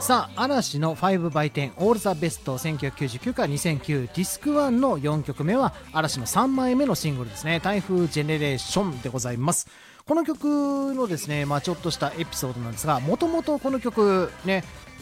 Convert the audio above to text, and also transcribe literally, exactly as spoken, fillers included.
さあ嵐の ファイブバイテン オールザベストせんきゅうひゃくきゅうじゅうきゅうからにせんきゅうディスクワンのよんきょくめは嵐のさんまいめのシングルですね。台風ジェネレーションでございます。この曲のですね、まあ、ちょっとしたエピソードなんですが、もともとこの曲ね